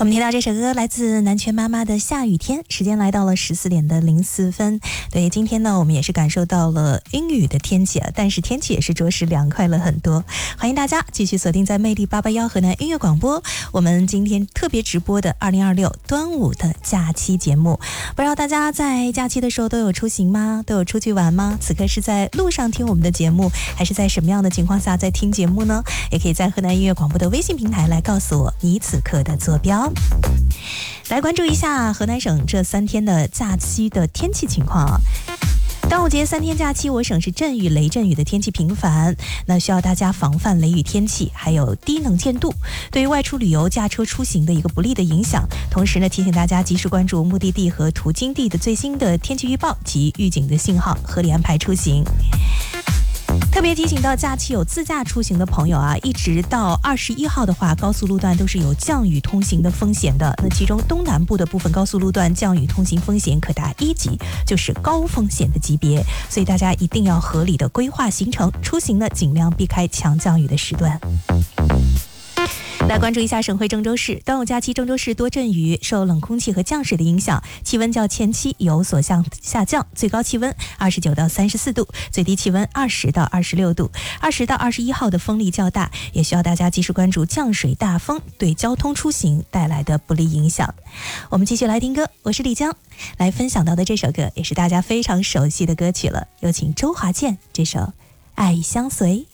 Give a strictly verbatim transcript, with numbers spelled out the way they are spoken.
我们听到这首歌来自南拳妈妈的《下雨天》，时间来到了十四点的零四分。对，今天呢，我们也是感受到了阴雨的天气啊，但是天气也是着实凉快了很多。欢迎大家继续锁定在魅力八八一河南音乐广播，我们今天特别直播的二零二六端午的假期节目。不知道大家在假期的时候都有出行吗？都有出去玩吗？此刻是在路上听我们的节目，还是在什么样的情况下在听节目呢？也可以在河南音乐广播的微信平台来告诉我你此刻的坐标。来关注一下河南省这三天的假期的天气情况啊。端午节三天假期，我省是阵雨、雷阵雨的天气频繁，那需要大家防范雷雨天气，还有低能见度，对于外出旅游、驾车出行的一个不利的影响。同时呢，提醒大家及时关注目的地和途经地的最新的天气预报及预警的信号，合理安排出行。特别提醒到假期有自驾出行的朋友啊，一直到二十一号的话，高速路段都是有降雨通行的风险的。那其中东南部的部分高速路段降雨通行风险可达一级，就是高风险的级别，所以大家一定要合理的规划行程，出行呢尽量避开强降雨的时段。来关注一下省会郑州市，端午假期郑州市多阵雨，受冷空气和降水的影响，气温较前期有所向下降，最高气温二十九到三十四度，最低气温二十到二十六度。二十到二十一号的风力较大，也需要大家及时关注降水大风对交通出行带来的不利影响。我们继续来听歌，我是丽江，来分享到的这首歌也是大家非常熟悉的歌曲了，有请周华健这首《爱相随》。